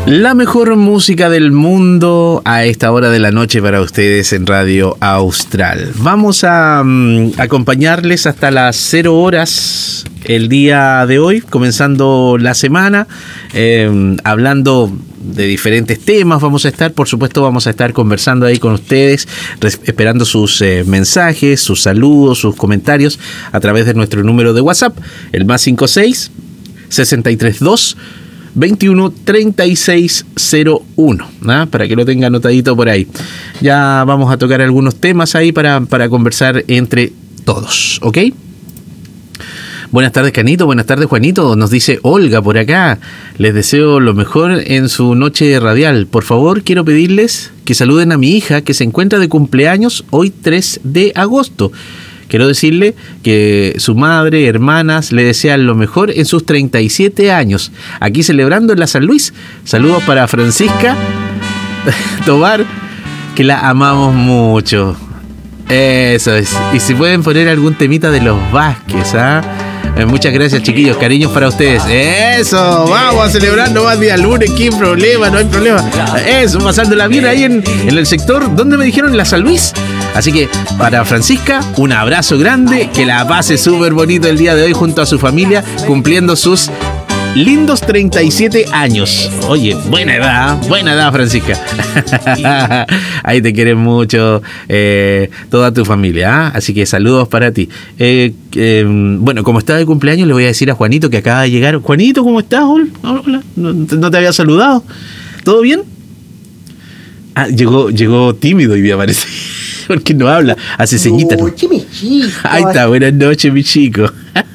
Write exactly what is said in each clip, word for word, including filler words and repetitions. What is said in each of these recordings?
La mejor música del mundo a esta hora de la noche para ustedes en Radio Austral. Vamos a um, acompañarles hasta las cero horas el día de hoy, comenzando la semana, eh, hablando de diferentes temas. Vamos a estar, por supuesto, vamos a estar conversando ahí con ustedes, res- esperando sus eh, mensajes, sus saludos, sus comentarios a través de nuestro número de WhatsApp, el más cincuenta y seis, sesenta y tres dos, veintiuno, treinta y seis cero uno, ¿ah? Para que lo tenga anotadito por ahí. Ya vamos a tocar algunos temas ahí para, para conversar entre todos, ¿ok? Buenas tardes, Canito. Buenas tardes, Juanito. Nos dice Olga por acá. Les deseo lo mejor en su noche radial. Por favor, quiero pedirles que saluden a mi hija que se encuentra de cumpleaños hoy tres de agosto. Quiero decirle que su madre, hermanas, le desean lo mejor en sus treinta y siete años. Aquí celebrando en la San Luis. Saludos para Francisca Tobar, que la amamos mucho. Eso es. Y si pueden poner algún temita de los Vázquez, ¿ah? Eh, muchas gracias, chiquillos. Cariños para ustedes. Eso, vamos a celebrar nomás día lunes. ¿Qué problema? No hay problema. Eso, pasándola bien ahí en, en el sector. ¿Dónde me dijeron? En la San Luis. Así que para Francisca, un abrazo grande. Que la pase súper bonito el día de hoy junto a su familia, cumpliendo sus lindos treinta y siete años. Oye, buena edad, buena edad, Francisca. Ahí te quieren mucho eh, toda tu familia, ¿eh? Así que saludos para ti. Eh, eh, bueno, como está de cumpleaños, le voy a decir a Juanito que acaba de llegar. Juanito, ¿cómo estás? Hola, no, no te había saludado. ¿Todo bien? Ah, llegó, llegó tímido y me parece. Porque no habla, hace ceñitas. ¿No? Noche, mi chico. Ahí está, buenas noches, mi chico.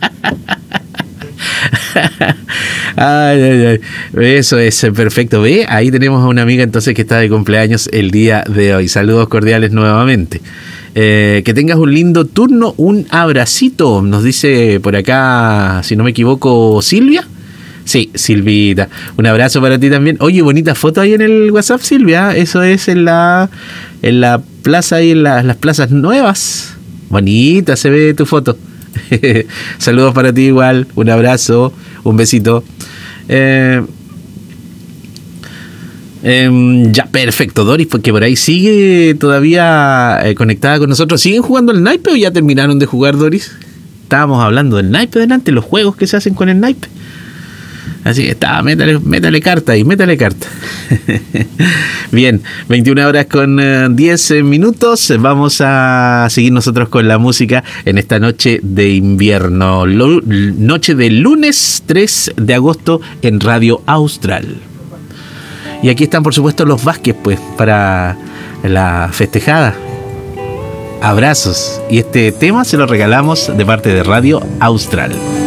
Ay, ay, ay. Eso es perfecto. Ve, ahí tenemos a una amiga entonces que está de cumpleaños el día de hoy. Saludos cordiales nuevamente. Eh, que tengas un lindo turno, un abracito. Nos dice por acá, si no me equivoco, Silvia. Sí, Silvita, un abrazo para ti también. Oye, bonita foto ahí en el WhatsApp, Silvia. Eso es en la en la plaza y en la, las plazas nuevas. Bonita se ve tu foto. Saludos para ti igual, un abrazo, un besito. Eh, eh, ya, perfecto, Doris, porque por ahí sigue todavía eh, conectada con nosotros. ¿Siguen jugando el naipe o ya terminaron de jugar, Doris? Estábamos hablando del naipe delante, los juegos que se hacen con el naipe. Así que está, métale, métale carta ahí, métale carta. Bien, veintiuna horas con uh, diez minutos. Vamos a seguir nosotros con la música en esta noche de invierno. Lo, noche de lunes tres de agosto en Radio Austral. Y aquí están, por supuesto, los Vázquez, pues, para la festejada. Abrazos. Y este tema se lo regalamos de parte de Radio Austral.